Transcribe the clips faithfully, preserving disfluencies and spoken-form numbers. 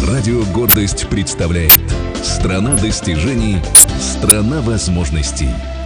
Радио «Гордость» представляет «Страна достижений, страна возможностей».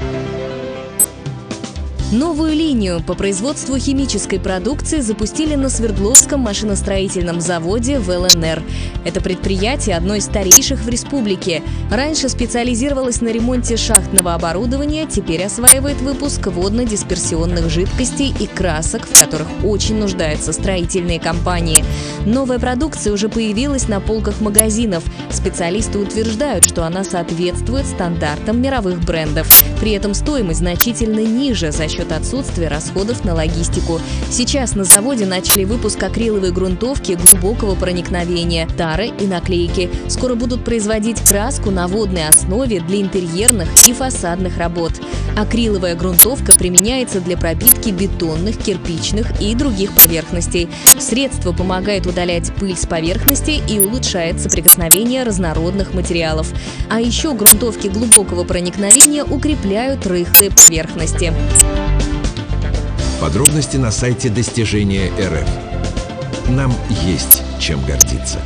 Новую линию по производству химической продукции запустили на Свердловском машиностроительном заводе вэ эл эн эр. Это предприятие одно из старейших в республике. Раньше специализировалось на ремонте шахтного оборудования, теперь осваивает выпуск водно-дисперсионных жидкостей и красок, в которых очень нуждаются строительные компании. Новая продукция уже появилась на полках магазинов. Специалисты утверждают, что она соответствует стандартам мировых брендов. При этом стоимость значительно ниже за счет отсутствия расходов на логистику. Сейчас на заводе начали выпуск акриловой грунтовки глубокого проникновения, тары и наклейки. Скоро будут производить краску на водной основе для интерьерных и фасадных работ. Акриловая грунтовка применяется для пропитки бетонных, кирпичных и других поверхностей. Средство помогает удалять пыль с поверхности и улучшает соприкосновение разнородных материалов. А еще грунтовки глубокого проникновения укрепляют рыхлые поверхности. Подробности на сайте достижения точка эр эф. Нам есть чем гордиться.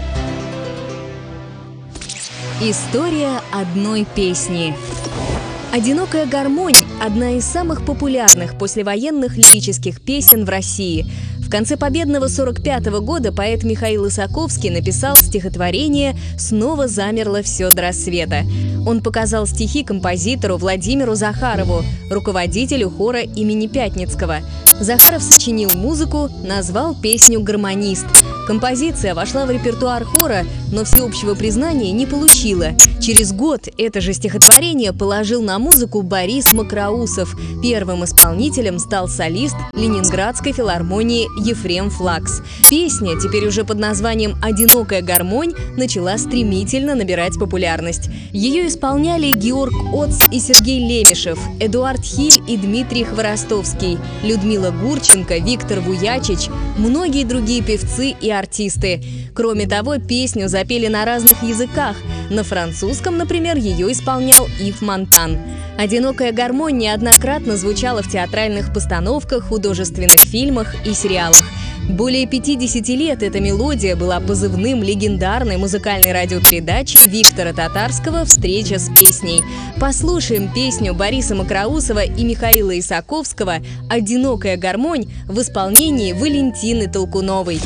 История одной песни. «Одинокая гармонь» – одна из самых популярных послевоенных лирических песен в России. В конце победного сорок пятого года поэт Михаил Исаковский написал стихотворение «Снова замерло все до рассвета». Он показал стихи композитору Владимиру Захарову, руководителю хора имени Пятницкого. Захаров сочинил музыку, назвал песню «Гармонист». Композиция вошла в репертуар хора, но всеобщего признания не получила. Через год это же стихотворение положил на музыку Борис Макроусов. Первым исполнителем стал солист Ленинградской филармонии Ефрем Флакс. Песня, теперь уже под названием «Одинокая гармонь», начала стремительно набирать популярность. Ее исполняли Георг Оц и Сергей Лемешев, Эдуард Хиль и Дмитрий Хворостовский, Людмила Гурченко, Виктор Вуячич, многие другие певцы и артисты. Кроме того, песню запели на разных языках. На французском, например, ее исполнял Ив Монтан. «Одинокая гармонь» неоднократно звучала в театральных постановках, художественных фильмах и сериалах. Более пятидесяти лет эта мелодия была позывным легендарной музыкальной радиопередачи Виктора Татарского «Встреча с песней». Послушаем песню Бориса Макроусова и Михаила Исаковского «Одинокая гармонь» в исполнении Валентины Толкуновой.